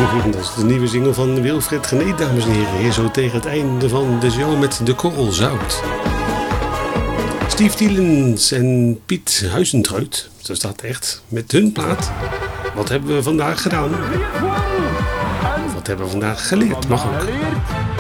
Dat is de nieuwe single van Wilfred Genee, dames en heren. Hier zo tegen het einde van de show met De Korrel Zout. Steve Tielens en Piet Huizentruid, zo staat het echt, met hun plaat. Wat hebben we vandaag gedaan? Wat hebben we vandaag geleerd? Mag ook.